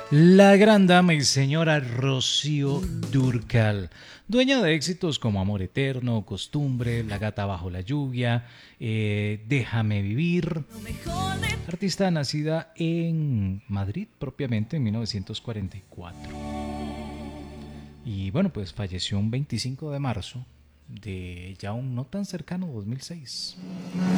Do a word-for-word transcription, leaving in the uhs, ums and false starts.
La gran dama y señora Rocío Dúrcal, dueña de éxitos como Amor Eterno, Costumbre, La gata bajo la lluvia, eh, Déjame vivir. Artista nacida en Madrid propiamente en mil novecientos cuarenta y cuatro. Y bueno, pues falleció un veinticinco de marzo de ya un no tan cercano dos mil seis.